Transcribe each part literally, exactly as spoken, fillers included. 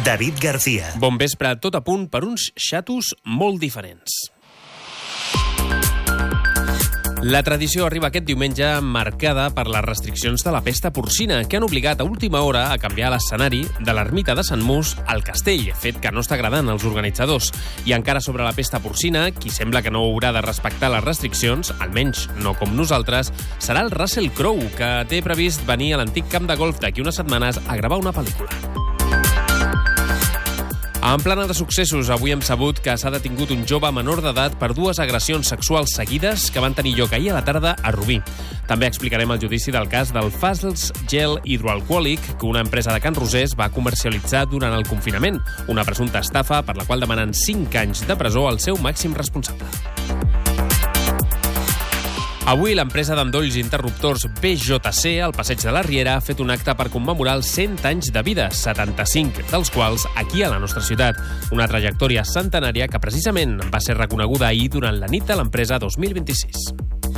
David García. Bon vespre, tot a punt per uns xatos molt diferents. La tradició arriba aquest diumenge marcada per les restriccions de la pesta porcina, que han obligat a última hora a canviar l'escenari de l'ermita de Sant Mus al castell, fet que no està agradant als organitzadors. I encara sobre la pesta porcina, qui sembla que no haurà de respectar les restriccions, almenys no com nosaltres, serà el Russell Crowe, que té previst venir a l'antic camp de golf d'aquí unes setmanes a gravar una pel·lícula. En plana de successos, avui hem sabut que s'ha detingut un jove menor d'edat per dues agressions sexuals seguides que van tenir lloc ahir a la tarda a Rubí. També explicarem el judici del cas del Fazls Gel hidroalcohòlic que una empresa de Can Rosés va comercialitzar durant el confinament, una presumpta estafa per la qual demanen cinc anys de presó al seu màxim responsable. Avui l'empresa d'endolls interruptors B J C al Passeig de la Riera ha fet un acte per commemorar els cent anys de vida, setanta-cinc dels quals aquí a la nostra ciutat. Una trajectòria centenària que precisament va ser reconeguda ahir durant la nit de l'empresa dos mil vint-i-sis.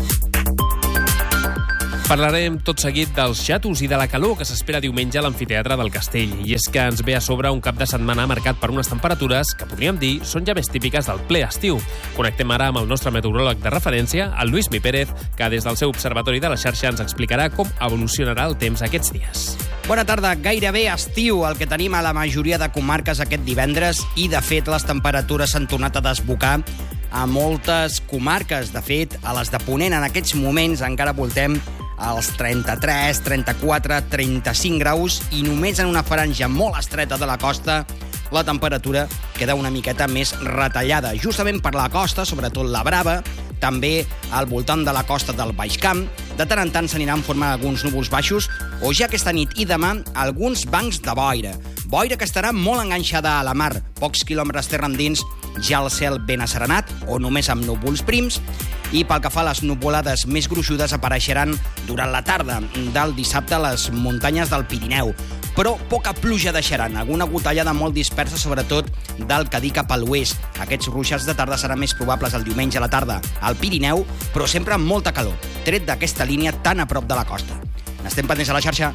Parlarem tot seguit dels xatos i de la calor que s'espera diumenge a l'amfiteatre del Castell. I és que ens ve a sobre un cap de setmana marcat per unes temperatures que, podríem dir, són ja més típiques del ple estiu. Connectem ara amb el nostre meteoròleg de referència, el Lluís Mi Pérez, que des del seu observatori de la xarxa ens explicarà com evolucionarà el temps aquests dies. Bona tarda. Gairebé estiu el que tenim a la majoria de comarques aquest divendres i, de fet, les temperatures s'han tornat a desbocar a moltes comarques. De fet, a les de Ponent en aquests moments encara voltem als trenta-tres, trenta-quatre, trenta-cinc graus i només en una franja molt estreta de la costa la temperatura queda una miqueta més retallada. Justament per la costa, sobretot la Brava, també al voltant de la costa del Baix Camp, de tant en tant s'aniran formant alguns núvols baixos o ja aquesta nit i demà alguns bancs de boira. Boira que estarà molt enganxada a la mar, pocs quilòmetres terra endins, ja el cel ben asserenat o només amb núvols prims, i pel que fa a les nuvolades més gruixudes apareixeran durant la tarda del dissabte a les muntanyes del Pirineu. Però poca pluja deixaran, alguna gotellada molt dispersa, sobretot del Cadí cap a l'oest. Aquests ruixats de tarda seran més probables el diumenge a la tarda al Pirineu, però sempre amb molta calor, tret d'aquesta línia tan a prop de la costa. N'estem pendents a la xarxa.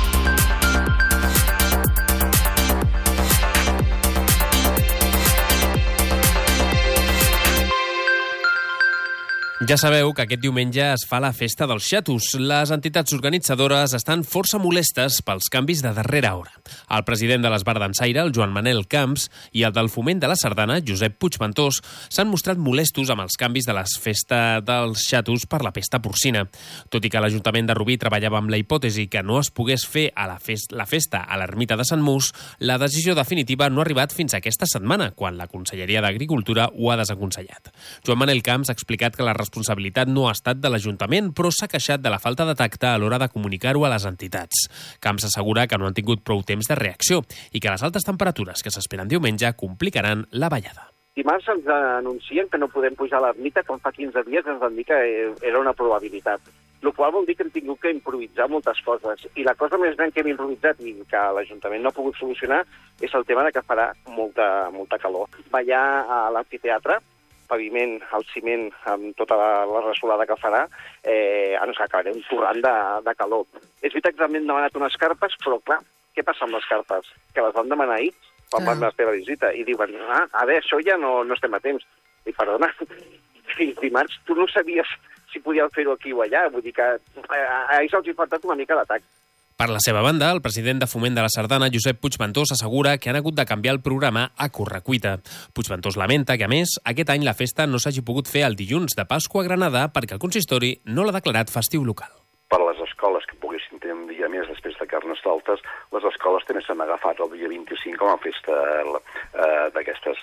Ja sabeu que aquest diumenge es fa la festa dels xatos. Les entitats organitzadores estan força molestes pels canvis de darrera hora. El president de l'Esbar d'Ensaire, el Joan Manel Camps, i el del Foment de la Sardana, Josep Puigventós, s'han mostrat molestos amb els canvis de la festa dels xatos per la pesta porcina. Tot i que l'Ajuntament de Rubí treballava amb la hipòtesi que no es pogués fer a la, fest, la festa a l'ermita de Sant Mus, la decisió definitiva no ha arribat fins aquesta setmana, quan la Conselleria d'Agricultura ho ha desaconsellat. Joan Manel Camps ha explicat que la responsabilitat no ha estat de l'Ajuntament, però s'ha queixat de la falta de tacte a l'hora de comunicar-ho a les entitats. Camps assegura que no han tingut prou temps de reacció i que les altes temperatures que s'esperen diumenge complicaran la ballada. Dimarts ens anuncien que no podem pujar a l'ermita, com fa quinze dies ens van dir que era una probabilitat. El qual vol dir que hem tingut que improvisar moltes coses. I la cosa més gran que hem improvisat i que l'Ajuntament no ha pogut solucionar és el tema de que farà molta, molta calor. Ballar a l'amfiteatre, paviment, al ciment, amb tota la, la resolada que farà, eh, ens acabarem torrant de, de calor. És veritat que també hem demanat unes carpes, però clar, què passa amb les carpes? Que les vam demanar ahir, quan vam fer la visita, i diuen, ah, a veure, això ja no, no estem a temps. I perdona, fins dimarts tu no sabies si podíem fer-ho aquí o allà, vull dir que eh, a ells els ha faltat una mica d'atac. Per la seva banda, el president de Foment de la Sardana, Josep Puigventós, assegura que han hagut de canviar el programa a correcuita. Puigventós lamenta que, a més, aquest any la festa no s'hagi pogut fer el dilluns de Pasqua a Granada perquè el consistori no l'ha declarat festiu local. Per a les escoles que poguessin tenir un dia més després de Carnestoltes, les escoles també s'han agafat el dia vint-i-cinc com a festa eh, d'aquestes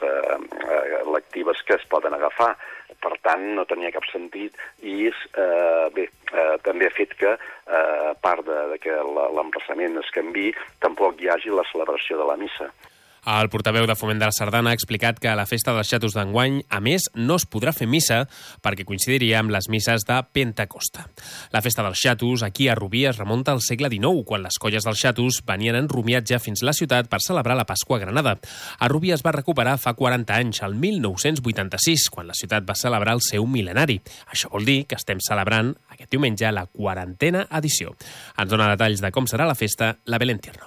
eh, lectives que es poden agafar. Per tant, no tenia cap sentit i eh, bé, eh, també ha fet que, eh, a part de, de que l'emplaçament es canviï, tampoc hi hagi la celebració de la missa. El portaveu de Foment de la Sardana ha explicat que a la festa dels xatos d'enguany, a més, no es podrà fer missa perquè coincidiria amb les misses de Pentecosta. La festa dels xatos aquí a Rubí es remunta al segle dinou, quan les colles dels xatos venien en romiatge fins a la ciutat per celebrar la Pasqua a Granada. A Rubí es va recuperar fa quaranta anys, el mil nou-cents vuitanta-sis, quan la ciutat va celebrar el seu mil·lenari. Això vol dir que estem celebrant aquest diumenge la quarantena edició. Ens dona detalls de com serà la festa la Belén Tierno.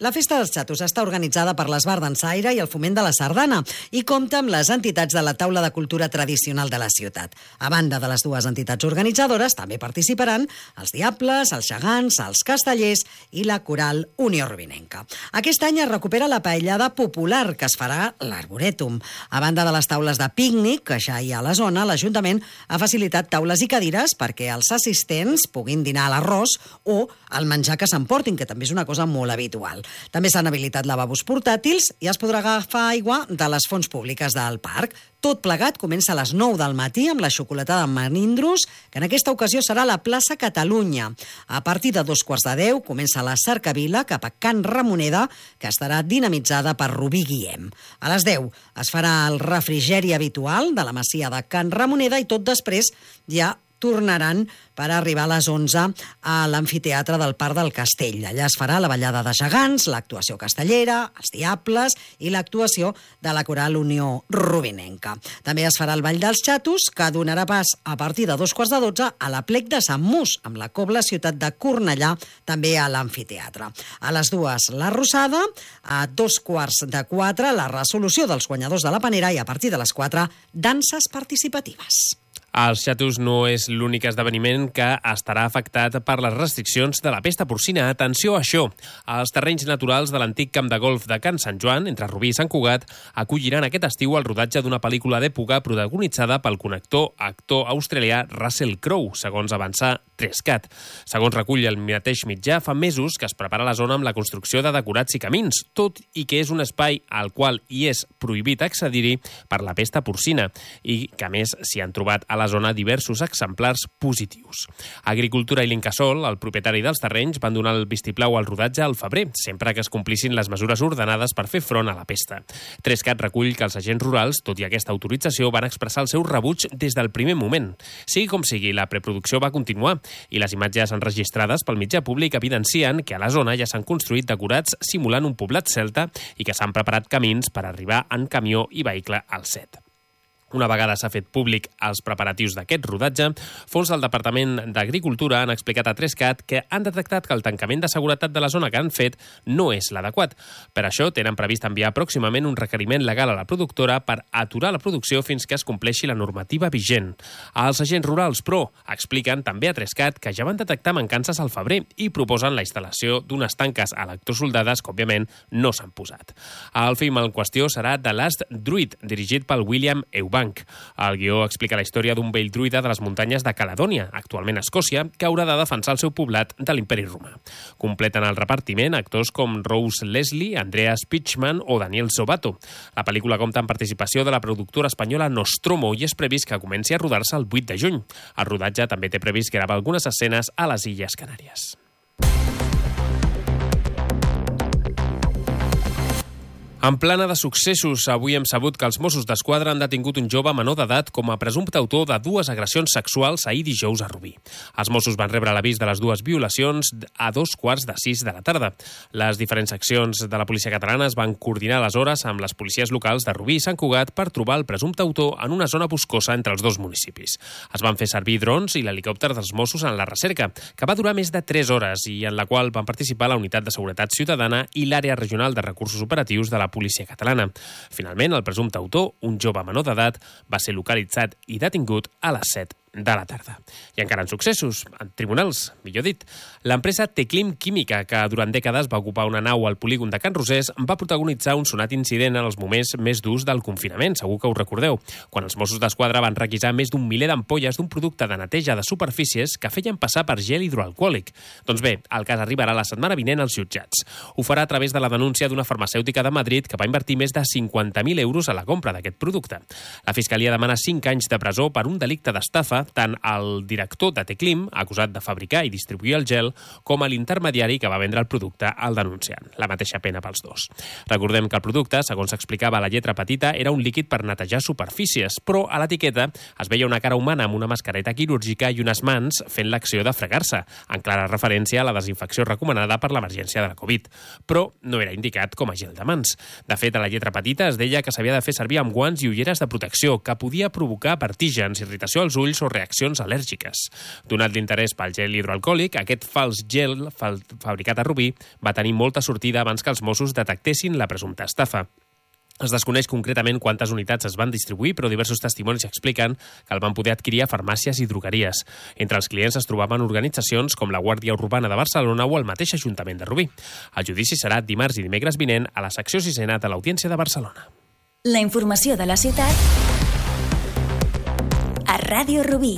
La Festa dels Xatos està organitzada per l'Esbar d'Ensaire i el Foment de la Sardana i compta amb les entitats de la Taula de Cultura Tradicional de la ciutat. A banda de les dues entitats organitzadores, també participaran els Diables, els Gegants, els Castellers i la Coral Unió Rubinenca. Aquest any es recupera la paellada popular, que es farà a l'Arborètum. A banda de les taules de pícnic, que ja hi ha a la zona, l'Ajuntament ha facilitat taules i cadires perquè els assistents puguin dinar a l'arròs o al menjar que s'emportin, que també és una cosa molt habitual. També s'han habilitat lavabos portàtils i es podrà agafar aigua de les fonts públiques del parc. Tot plegat comença a les nou del matí amb la xocolatada amb menindros, que en aquesta ocasió serà a la plaça Catalunya. A partir de dos quarts de deu comença la cercavila cap a Can Ramoneda, que estarà dinamitzada per Rubí Guillem. A les deu es farà el refrigeri habitual de la masia de Can Ramoneda i tot després ja tornaran per arribar a les onze a l'amfiteatre del Parc del Castell. Allà es farà la ballada de gegants, l'actuació castellera, els Diables i l'actuació de la Coral Unió Rubinenca. També es farà el Ball dels Xatos, que donarà pas a partir de dos quarts de dotze a la plec de Sant Mus, amb la Cobla Ciutat de Cornellà, també a l'amfiteatre. A les dues la Rosada, a dos quarts de quatre la resolució dels guanyadors de la Panera i a partir de les quatre danses participatives. Els Xatos no és l'únic esdeveniment que estarà afectat per les restriccions de la pesta porcina. Atenció a això! Els terrenys naturals de l'antic camp de golf de Can Sant Joan, entre Rubí i Sant Cugat, acolliran aquest estiu el rodatge d'una pel·lícula d'època protagonitzada pel connector actor australià Russell Crowe, segons avançar Trescat. Segons recull el mateix mitjà, fa mesos que es prepara la zona amb la construcció de decorats i camins, tot i que és un espai al qual hi és prohibit accedir-hi per la pesta porcina i que, a més, s'hi han trobat a la zona diversos exemplars positius. Agricultura i l'Incasòl, el propietari dels terrenys, van donar el vistiplau al rodatge al febrer, sempre que es complissin les mesures ordenades per fer front a la pesta. Trescat recull que els agents rurals, tot i aquesta autorització, van expressar el seu rebuig des del primer moment. Sigui com sigui, la preproducció va continuar i les imatges enregistrades pel mitjà públic evidencien que a la zona ja s'han construït decorats simulant un poblat celta i que s'han preparat camins per arribar en camió i vehicle al set. Una vegada s'ha fet públic els preparatius d'aquest rodatge, fons del Departament d'Agricultura han explicat a Trescat que han detectat que el tancament de seguretat de la zona que han fet no és l'adequat. Per això tenen previst enviar pròximament un requeriment legal a la productora per aturar la producció fins que es compleixi la normativa vigent. Els agents rurals, però, expliquen també a Trescat que ja van detectar mancances al febrer i proposen la instal·lació d'unes tanques electrosoldades que, òbviament, no s'han posat. El film en qüestió serà The Last Druid, dirigit pel William Eubank. El guió explica la història d'un vell druida de les muntanyes de Caledònia, actualment a Escòcia, que haurà de defensar el seu poblat de l'Imperi Romà. Completen el repartiment actors com Rose Leslie, Andreas Pichman o Daniel Zobato. La pel·lícula compta amb participació de la productora espanyola Nostromo i és previst que comenci a rodar-se el vuit de juny. El rodatge també té previst gravar algunes escenes a les Illes Canàries. En plana de successos, avui hem sabut que els Mossos d'Esquadra han detingut un jove menor d'edat com a presumpte autor de dues agressions sexuals ahir dijous a Rubí. Els Mossos van rebre l'avís de les dues violacions a dos quarts de sis de la tarda. Les diferents seccions de la policia catalana es van coordinar aleshores amb les policies locals de Rubí i Sant Cugat per trobar el presumpte autor en una zona boscosa entre els dos municipis. Es van fer servir drons i l'helicòpter dels Mossos en la recerca, que va durar més de tres hores i en la qual van participar la Unitat de Seguretat Ciutadana i l'Àrea Regional de Recursos Operatius de la policia catalana. Finalment, el presumpte autor, un jove menor d'edat, va ser localitzat i detingut a les set de la tarda. I encara en successos, en tribunals, millor dit. L'empresa Teclim Química, que durant dècades va ocupar una nau al polígon de Can Rosés, va protagonitzar un sonat incident en els moments més durs del confinament, segur que ho recordeu, quan els Mossos d'Esquadra van requisar més d'un miler d'ampolles d'un producte de neteja de superfícies que feien passar per gel hidroalcohòlic. Doncs bé, el cas arribarà la setmana vinent als jutjats. Ho farà a través de la denúncia d'una farmacèutica de Madrid que va invertir més de cinquanta mil euros a la compra d'aquest producte. La Fiscalia demana cinc anys de presó per un delicte d'estafa tant al director de Teclim, acusat de fabricar i distribuir el gel, com a l'intermediari que va vendre el producte al denunciant. La mateixa pena pels dos. Recordem que el producte, segons s'explicava a la lletra petita, era un líquid per netejar superfícies, però a l'etiqueta es veia una cara humana amb una mascareta quirúrgica i unes mans fent l'acció de fregar-se, en clara referència a la desinfecció recomanada per l'emergència de la Covid. Però no era indicat com a gel de mans. De fet, a la lletra petita es deia que s'havia de fer servir amb guants i ulleres de protecció, que podia provocar vertígens, irritació als ulls o reaccions al·lèrgiques. Donat l'interès pel gel hidroalcohòlic, aquest fals gel fabricat a Rubí va tenir molta sortida abans que els Mossos detectessin la presumpta estafa. Es desconeix concretament quantes unitats es van distribuir, però diversos testimonis expliquen que el van poder adquirir a farmàcies i drogueries. Entre els clients es trobaven organitzacions com la Guàrdia Urbana de Barcelona o el mateix Ajuntament de Rubí. El judici serà dimarts i dimecres vinent a la secció sisena de l'Audiència de Barcelona. La informació de la ciutat a Ràdio Rubí.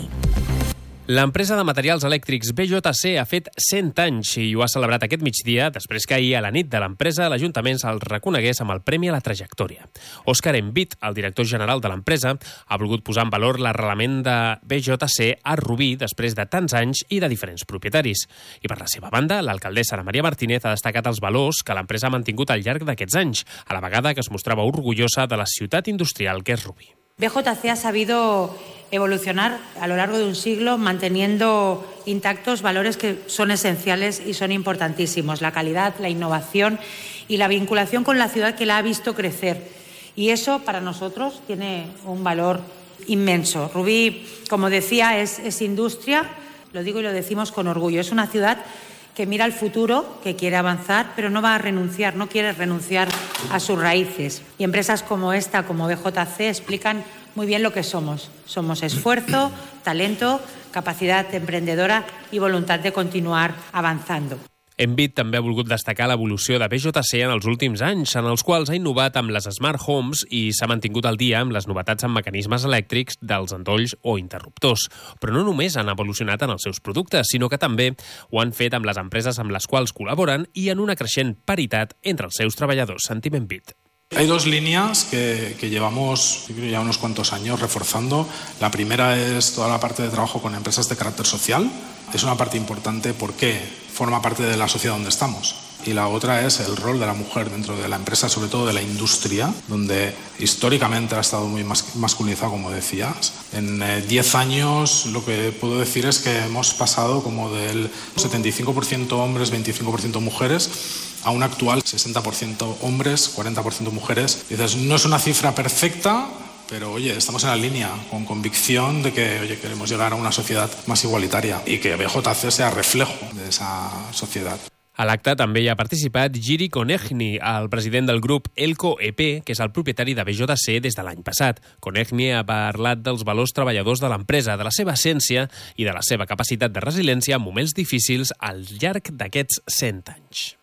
L'empresa de materials elèctrics B J C ha fet cent anys i ho ha celebrat aquest migdia després que ahir a la nit de l'empresa l'Ajuntament se'l reconegués amb el Premi a la Trajectòria. Òscar Envit, el director general de l'empresa, ha volgut posar en valor l'arrelament de B J C a Rubí després de tants anys i de diferents propietaris. I per la seva banda, l'alcaldessa Ana Maria Martínez ha destacat els valors que l'empresa ha mantingut al llarg d'aquests anys, a la vegada que es mostrava orgullosa de la ciutat industrial que és Rubí. B J C ha sabido evolucionar a lo largo de un siglo manteniendo intactos valores que son esenciales y son importantísimos: la calidad, la innovación y la vinculación con la ciudad que la ha visto crecer. Y eso para nosotros tiene un valor inmenso. Rubí, como decía, es, es industria, lo digo y lo decimos con orgullo. Es una ciudad que mira al futuro, que quiere avanzar, pero no va a renunciar, no quiere renunciar a sus raíces. Y empresas como esta, como B J C, explican muy bien lo que somos. Somos esfuerzo, talento, capacidad emprendedora y voluntad de continuar avanzando. Envit també ha volgut destacar l'evolució de B J C en els últims anys, en els quals ha innovat amb les Smart Homes i s'ha mantingut al dia amb les novetats en mecanismes elèctrics dels endolls o interruptors. Però no només han evolucionat en els seus productes, sinó que també ho han fet amb les empreses amb les quals col·laboren i en una creixent paritat entre els seus treballadors. Sentim Envit. Hay dos líneas que, que llevamos yo creo, ya unos cuantos años reforzando. La primera es toda la parte de trabajo con empresas de carácter social. Es una parte importante porque forma parte de la sociedad donde estamos. Y la otra es el rol de la mujer dentro de la empresa, sobre todo de la industria, donde históricamente ha estado muy mas- masculinizado, como decías. En diez eh, años lo que puedo decir es que hemos pasado como del setenta y cinco por ciento hombres, veinticinco por ciento mujeres, a un actual sesenta por ciento hombres, cuarenta por ciento mujeres. Dices, no es una cifra perfecta, pero oye, estamos en la línea, con convicción de que oye, queremos llegar a una sociedad más igualitaria y que B J C sea reflejo de esa sociedad. A l'acte també hi ha participat Giri Konechny, el president del grup Elco E P, que és el propietari de B J C des de l'any passat. Konechny ha parlat dels valors treballadors de l'empresa, de la seva essència i de la seva capacitat de resiliència en moments difícils al llarg d'aquests cent anys.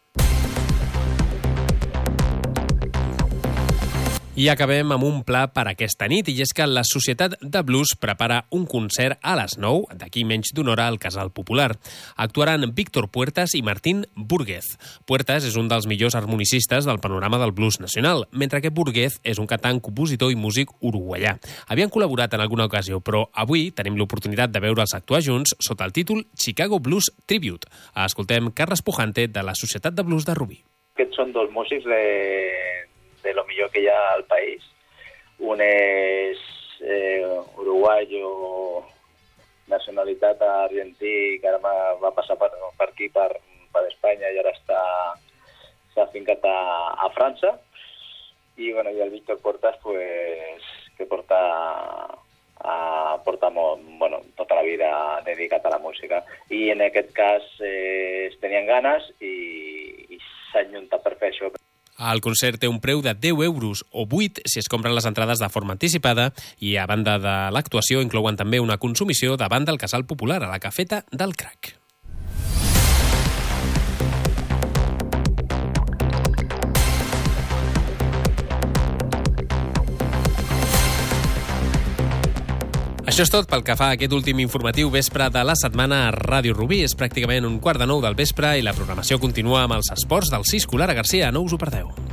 I acabem amb un pla per aquesta nit, i és que la Societat de Blues prepara un concert a les nou, d'aquí menys d'una hora, al Casal Popular. Actuaran Víctor Puertas i Martín Burguez. Puertas és un dels millors harmonicistes del panorama del blues nacional, mentre que Burguez és un cantant, compositor i músic uruguaià. Havien col·laborat en alguna ocasió, però avui tenim l'oportunitat de veure'ls actuar junts sota el títol Chicago Blues Tribute. Escoltem Carles Pujante, de la Societat de Blues de Rubí. Aquests són dos músics de... de lo millor que hi ha al país. Un és eh, uruguayo, nacionalitat argentí, que ara va passar per, per aquí, per, per Espanya, i ara està s'ha fincat a, a França. I, bueno, i el Víctor Puertas, pues, que porta, a, porta molt, bueno, tota la vida dedicat a la música. I en aquest cas eh, es tenien ganes i, i s'han juntat per fer això. El concert té un preu de deu euros o vuit si es compren les entrades de forma anticipada, i a banda de l'actuació inclouen també una consumició davant del Casal Popular, a la Cafeta del Crac. Això és tot pel que fa a aquest últim informatiu vespre de la setmana a Ràdio Rubí. És pràcticament un quart de nou del vespre i la programació continua amb els esports del Cisco. Lara Garcia, no us ho perdeu.